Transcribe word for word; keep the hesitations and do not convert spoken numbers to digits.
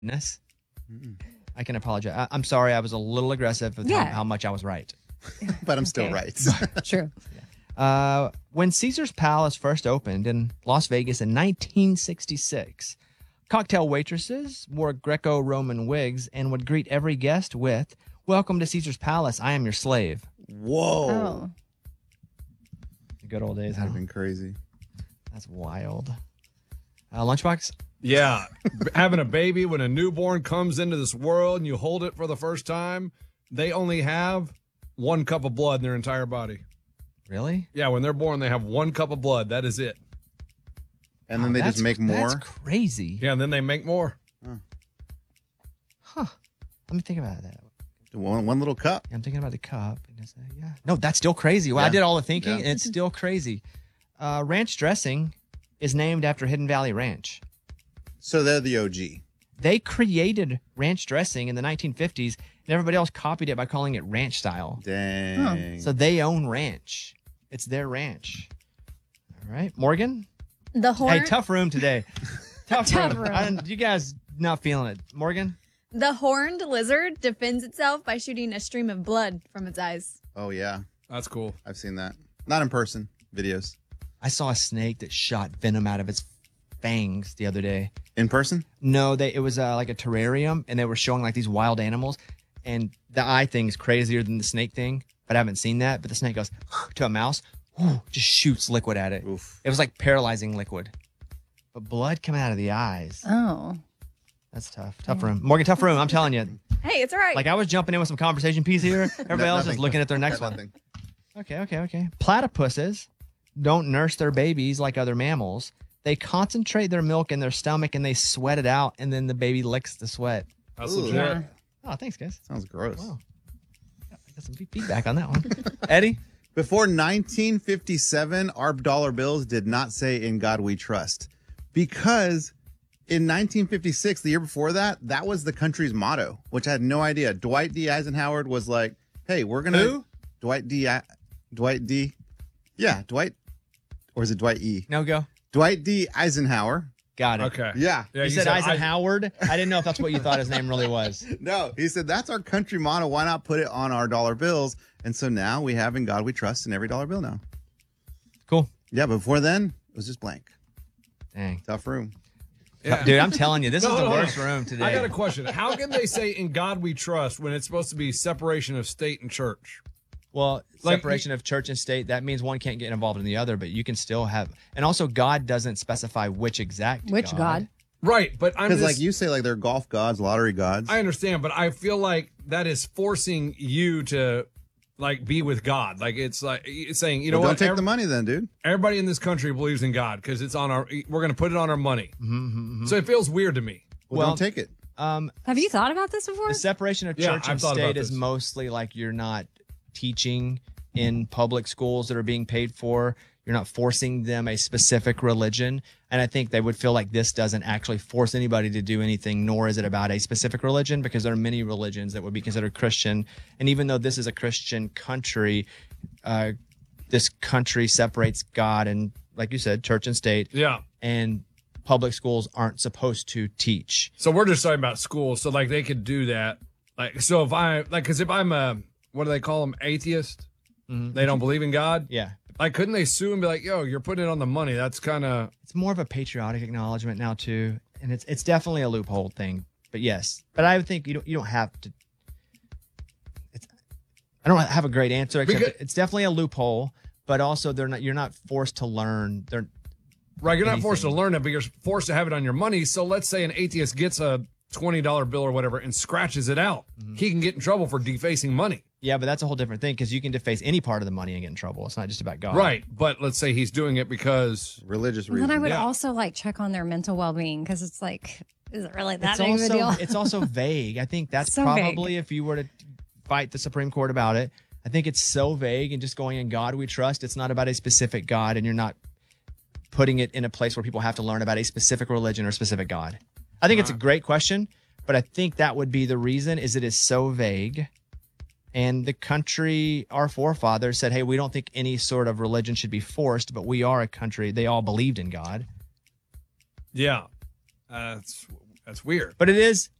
Goodness. I can apologize. I, I'm sorry. I was a little aggressive with Yeah. how, how much I was right. But I'm still Okay. right. True. Uh, when Caesar's Palace first opened in Las Vegas in nineteen sixty-six, cocktail waitresses wore Greco-Roman wigs and would greet every guest with, "Welcome to Caesar's Palace. I am your slave." Whoa. Oh. The good old days, That huh? would have been crazy. That's wild. Uh, Lunchbox? Yeah. Having a baby when a newborn comes into this world and you hold it for the first time, they only have one cup of blood in their entire body. Really? Yeah, when they're born, they have one cup of blood. That is it. And then Wow, they that's- just make more. That's crazy. Yeah, and then they make more. Huh. Let me think about that. One, one little cup. I'm thinking about the cup. And it's, uh, yeah. No, that's still crazy. Well, I Yeah. did all the thinking, Yeah. and it's still crazy. Uh, ranch dressing is named after Hidden Valley Ranch. So they're the O G. They created ranch dressing in the nineteen fifties, and everybody else copied it by calling it ranch style. Dang. So they own ranch. It's their ranch. All right. Morgan? The horn. Hey, tough room today. tough, Tough room. room. I, you guys not feeling it. Morgan? The horned lizard defends itself by shooting a stream of blood from its eyes. Oh, yeah. That's cool. I've seen that. Not in person. Videos. I saw a snake that shot venom out of its fangs the other day. In person? No, they it was uh, like a terrarium, and they were showing like these wild animals, and the eye thing is crazier than the snake thing. But I haven't seen that. But the snake goes to a mouse, whoo, just shoots liquid at it. Oof. It was like paralyzing liquid, but blood coming out of the eyes. Oh. That's tough. Tough room, Morgan. Tough room. I'm telling you. Hey, it's all right. Like I was jumping in with some conversation piece here. Everybody else is Nothing. looking at their next Got one. nothing. Okay, okay, okay. Platypuses don't nurse their babies like other mammals. They concentrate their milk in their stomach and they sweat it out, and then the baby licks the sweat. That's Ooh. legit. Yeah. Oh, thanks, guys. Sounds gross. Wow. I got some feedback on that one. Eddie? Before nineteen fifty-seven, our dollar bills did not say "In God We Trust," because in nineteen fifty-six, the year before that, that was the country's motto, which I had no idea. Dwight D. Eisenhower was like, "Hey, we're gonna." Who? Dwight D. I- Dwight D. Yeah, Dwight, or is it Dwight E? No go. Dwight D. Eisenhower. Got it. Okay. Yeah. Yeah, You, said, I- Eisenhower. I didn't know if that's what you thought his name really was. No, he said that's our country motto. Why not put it on our dollar bills? And so now we have "In God We Trust" in every dollar bill now. Cool. Yeah, but before then it was just blank. Dang. Tough room. Yeah. Dude, I'm telling you, this No, is the no, no. worst room today. I got a question. How can they say "In God We Trust" when it's supposed to be separation of state and church? Well, Like- separation of church and state, that means one can't get involved in the other, but you can still have. And also, God doesn't specify which exact Which God? Right, but I'm Because just, like you say, like they're golf gods, lottery gods. I understand, but I feel like that is forcing you to like be with God. Like it's like it's saying, you know Well, what? don't take Every- the money then, dude. Everybody in this country believes in God because it's on our. We're going to put it on our money. Mm-hmm, So it feels weird to me. Well, Well, don't take it. Um, Have you thought about this before? the separation of Yeah, church I've and thought about state is this. mostly like you're not teaching in public schools that are being paid for. You're not forcing them a specific religion. And I think they would feel like this doesn't actually force anybody to do anything, nor is it about a specific religion, because there are many religions that would be considered Christian. And even though this is a Christian country, uh, this country separates God and, like you said, church and state. Yeah. And public schools aren't supposed to teach. So we're just talking about schools. So like they could do that. Like so if I like because if I'm a what do they call them atheist? Mhm. They don't believe in God. Yeah. Like couldn't they sue and be like, yo, you're putting it on the money? That's kind of It's more of a patriotic acknowledgement now too, and it's it's definitely a loophole thing. But yes, but I would think you don't you don't have to. It's I don't have a great answer. Except Because- it's definitely a loophole, but also they're not. You're not forced to learn. They're right. You're not forced to anything. learn it, but you're forced to have it on your money. So let's say an atheist gets a twenty dollar bill or whatever and scratches it out. Mm-hmm. He can get in trouble for defacing money. yeah, but that's a whole different thing because you can deface any part of the money and get in trouble. It's not just about God. Right. But let's say he's doing it because Religious Well, reasons. then I would Yeah. also like check on their mental well being because it's like, is it really that It's big of a also deal? it's also vague. I think that's So vague. probably if you were to fight the Supreme Court about it. I think it's so vague and just going in God we trust. It's not about a specific God, and you're not putting it in a place where people have to learn about a specific religion or specific God. I think it's a great question, but I think that would be the reason is it is so vague. And the country, our forefathers said, hey, we don't think any sort of religion should be forced, but we are a country. They all believed in God. yeah, uh, that's That's weird. But it is